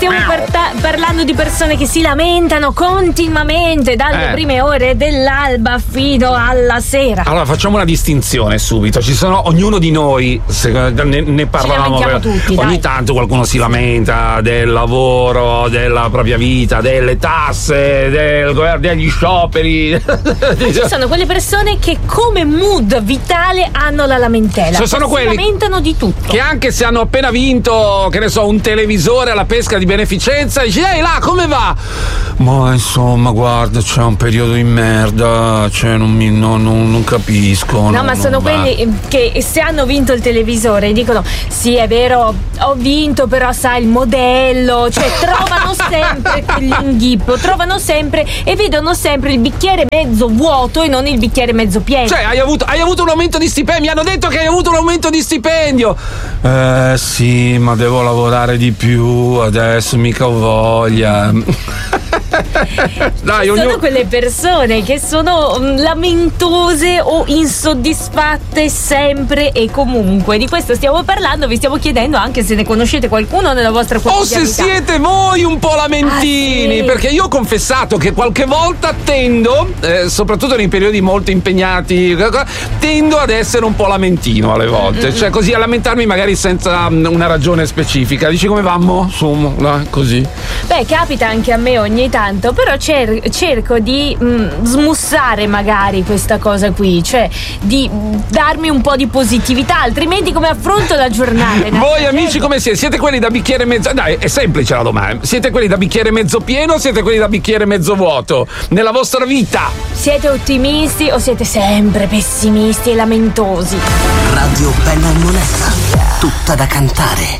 stiamo parlando di persone che si lamentano continuamente dalle prime ore dell'alba fino alla sera. Allora facciamo una distinzione subito. Ci sono, ognuno di noi ne parlavamo tutti, ogni tanto qualcuno si lamenta del lavoro, della propria vita, delle tasse, del governo, degli scioperi. Ci sono quelle persone che come mood vitale hanno la lamentela, sono quelli si lamentano di tutto, che anche se hanno appena vinto, che ne so, un televisore alla pesca di beneficenza, dici ehi là come va? Ma insomma guarda, c'è un periodo di merda, cioè non capisco. No, ma sono quelli che se hanno vinto il televisore dicono sì è vero ho vinto, però sai il modello, cioè trovano sempre quell'inghippo, trovano sempre e vedono sempre il bicchiere mezzo vuoto e non il bicchiere mezzo pieno. Cioè hai avuto un aumento di stipendio, mi hanno detto che hai avuto un aumento di stipendio. Sì, ma devo lavorare di più adesso, mica ho voglia. Dai, sono quelle persone che sono lamentose o insoddisfatte sempre e comunque. Di questo stiamo parlando, vi stiamo chiedendo anche se ne conoscete qualcuno nella vostra quotidianità. O se siete voi un po' lamentini, sì. Perché io ho confessato che qualche volta tendo, soprattutto nei periodi molto impegnati, tendo ad essere un po' lamentino alle volte, cioè così a lamentarmi magari senza una ragione specifica. Dici come vammo? Insomma, così. Beh, capita anche a me ogni tanto, però cerco di smussare magari questa cosa qui, cioè di darmi un po' di positività, altrimenti come affronto la giornata? Voi amici come siete? Siete quelli da bicchiere mezzo... Dai, è semplice la domanda. Siete quelli da bicchiere mezzo pieno o siete quelli da bicchiere mezzo vuoto? Nella vostra vita? Siete ottimisti o siete sempre pessimisti e lamentosi? Radio Penna e Monetta, tutta da cantare.